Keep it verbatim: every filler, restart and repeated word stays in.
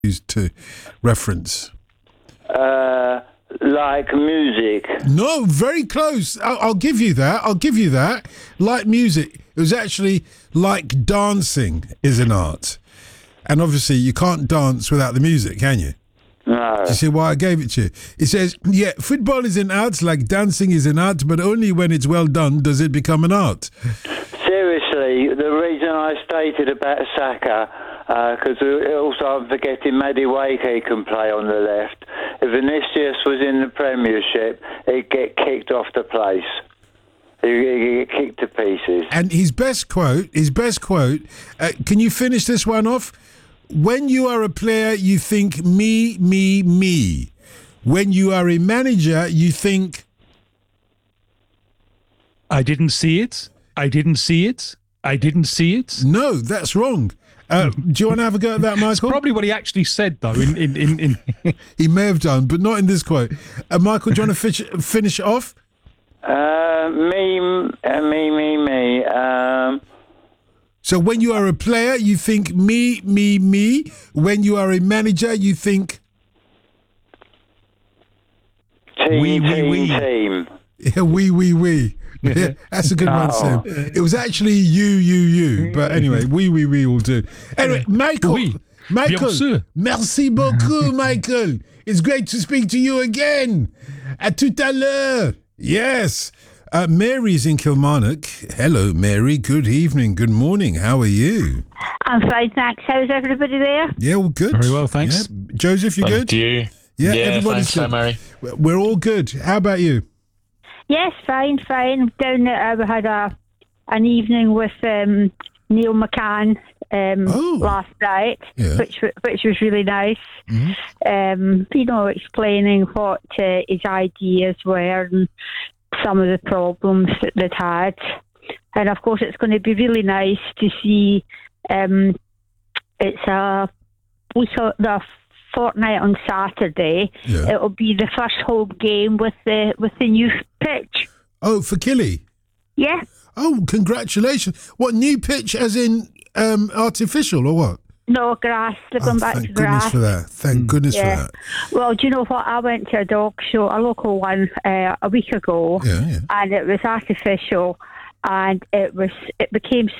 used to reference? Uh, like music. No, very close. I'll, I'll give you that. I'll give you that. Like music. It was actually like dancing is an art. And obviously you can't dance without the music, can you? No. Do you see why I gave it to you? It says, yeah, football is an art like dancing is an art, but only when it's well done does it become an art. Seriously, the reason I stated about Saka, because uh, also I'm forgetting Madueke can play on the left. If Vinicius was in the Premiership, he'd get kicked off the place. He'd get kicked to pieces. And his best quote, his best quote, uh, can you finish this one off? When you are a player, you think me, me, me. When you are a manager, you think... I didn't see it. I didn't see it. I didn't see it. No, that's wrong. Uh, do you want to have a go at that, Michael? It's probably what he actually said, though. In, in, in, in He may have done, but not in this quote. Uh, Michael, do you want to fish, finish it off? Uh, me, uh, me, me, me. Um... So when you are a player, you think me, me, me. When you are a manager, you think... Team, We, we, team, we. team. Yeah, we, we, we. Yeah, that's a good one, Oh. Sam. It was actually you, you, you. But anyway, we, we, we will do. Anyway, Michael. Oui. Michael. Bien sûr. Merci beaucoup, Michael. It's great to speak to you again. À tout à l'heure. Yes. Uh, Mary's in Kilmarnock. Hello, Mary. Good evening. Good morning. How are you? I'm fine, thanks. How's everybody there? Yeah, well, good. Very well, thanks. Yeah. Joseph, you Thank good? you. Yeah, Yeah, everybody's thanks, good. Mary. We're all good. How about you? Yes, fine, fine. Down there, we had a an evening with um, Neil McCann um, Oh. last night, Yeah. which wa- which was really nice. Mhm. Um, you know, explaining what uh, his ideas were and some of the problems that they'd had. And of course, it's going to be really nice to see. Um, it's a week of the fortnight on Saturday. Yeah. It'll be the first home game with the with the new pitch. Oh, for Killy. Yeah. Oh, congratulations. What, new pitch as in um, artificial or what? No grass. They're going Oh, back thank to goodness grass. for that. Thank goodness Yeah. for that. Well, do you know what? I went to a dog show, a local one, uh, a week ago, Yeah, yeah. and it was artificial, and it was it became